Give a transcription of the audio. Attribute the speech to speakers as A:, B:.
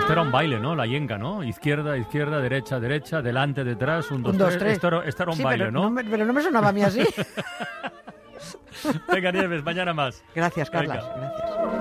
A: Esto era un baile, ¿no? La yenga, ¿no? Izquierda, izquierda, derecha, derecha, delante, detrás, 1, 2, 3. Esto era un baile,
B: pero,
A: ¿no?
B: Pero no me sonaba a mí así.
A: Venga, Nieves, mañana más.
B: Gracias, Carlas.
A: Venga.
B: Gracias.